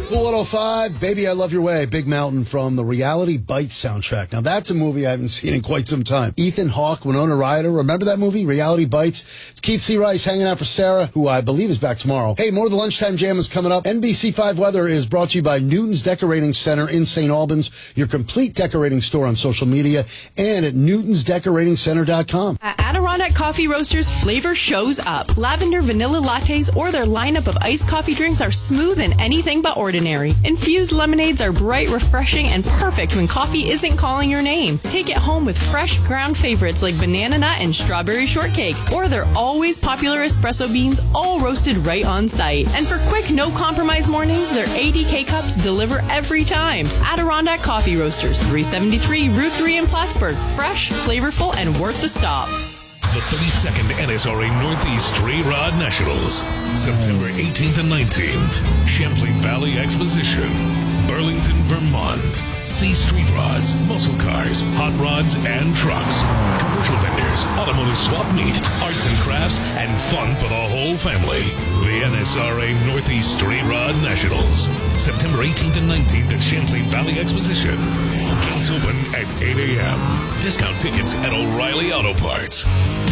Cool 105, Baby I Love Your Way, Big Mountain from the Reality Bites soundtrack. Now, that's a movie I haven't seen in quite some time. Ethan Hawke, Winona Ryder. Remember that movie, Reality Bites? It's Keith C. Rice hanging out for Sarah, who I believe is back tomorrow. Hey, more of the Lunchtime Jam is coming up. NBC5 Weather is brought to you by Newton's Decorating Center in St. Albans, your complete decorating store on social media, and at newtonsdecoratingcenter.com. At Adirondack Coffee Roasters, flavor shows up. Lavender vanilla lattes or their lineup of iced coffee drinks are smooth and anything but ordinary. Infused lemonades are bright, refreshing, and perfect when coffee isn't calling your name. Take it home with fresh ground favorites like banana nut and strawberry shortcake, or their always popular espresso beans, all roasted right on site. And for quick, no-compromise mornings, their ADK cups deliver every time. Adirondack Coffee Roasters, 373 Route 3 in Plattsburgh. Fresh, flavorful, and worth the stop. The 32nd NSRA Northeast Stray Rod Nationals, September 18th and 19th, Champlain Valley Exposition, Burlington, Vermont. See street rods, muscle cars, hot rods, and trucks. Commercial vendors, automotive swap meet, arts and crafts, and fun for the whole family. The NSRA Northeast Stray Rod Nationals, September 18th and 19th at Champlain Valley Exposition. Gates open at 8 a.m. Discount tickets at O'Reilly Auto Parts.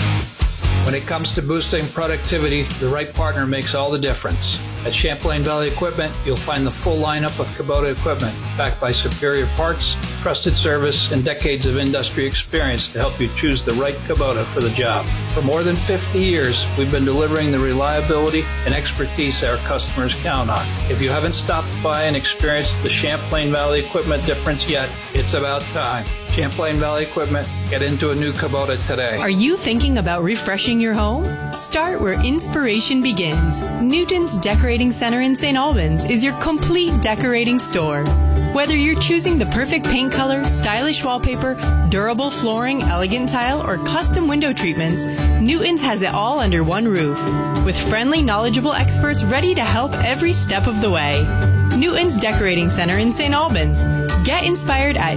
When it comes to boosting productivity, the right partner makes all the difference. At Champlain Valley Equipment, you'll find the full lineup of Kubota equipment, backed by superior parts, trusted service, and decades of industry experience to help you choose the right Kubota for the job. For more than 50 years, we've been delivering the reliability and expertise our customers count on. If you haven't stopped by and experienced the Champlain Valley Equipment difference yet, it's about time. Champlain Valley Equipment, get into a new Kubota today. Are you thinking about refreshing your home? Start where inspiration begins. Newton's Decorating Center in St. Albans is your complete decorating store. Whether you're choosing the perfect paint color, stylish wallpaper, durable flooring, elegant tile, or custom window treatments, Newton's has it all under one roof. With friendly, knowledgeable experts ready to help every step of the way. Newton's Decorating Center in St. Albans. Get inspired at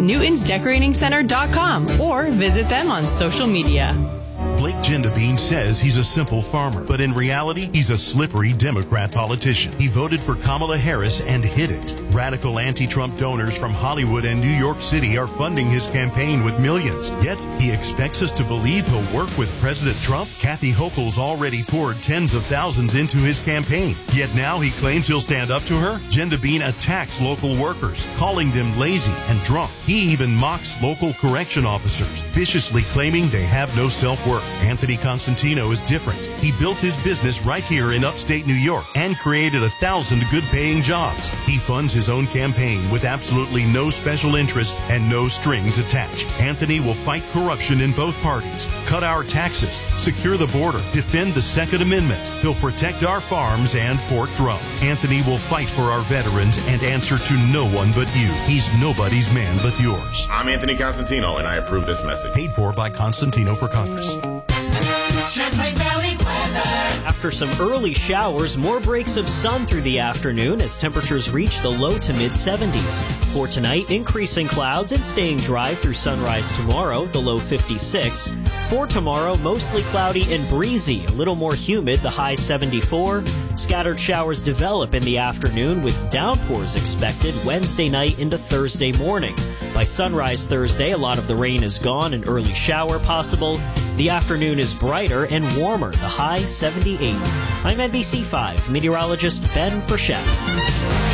newtonsdecoratingcenter.com or visit them on social media. Blake Gendabine says he's a simple farmer, but in reality, he's a slippery Democrat politician. He voted for Kamala Harris and hid it. Radical anti-Trump donors from Hollywood and New York City are funding his campaign with millions. Yet, he expects us to believe he'll work with President Trump. Kathy Hochul's already poured tens of thousands into his campaign. Yet now he claims he'll stand up to her? Gendabine attacks local workers, calling them lazy and drunk. He even mocks local correction officers, viciously claiming they have no self-worth. Anthony Constantino is different. He built his business right here in upstate New York and created 1,000 good-paying jobs. He funds his own campaign with absolutely no special interest and no strings attached. Anthony will fight corruption in both parties, cut our taxes, secure the border, defend the Second Amendment. He'll protect our farms and Fort Drum. Anthony will fight for our veterans and answer to no one but you. He's nobody's man but yours. I'm Anthony Constantino, and I approve this message. Paid for by Constantino for Congress. Champlain Valley weather. After some early showers, more breaks of sun through the afternoon as temperatures reach the low to mid 70s. For tonight, increasing clouds and staying dry through sunrise tomorrow, the low 56. For tomorrow, mostly cloudy and breezy, a little more humid, the high 74. Scattered showers develop in the afternoon with downpours expected Wednesday night into Thursday morning. By sunrise Thursday, a lot of the rain is gone, an early shower possible. The afternoon is brighter and warmer, the high 78. I'm NBC5 meteorologist Ben Frechette.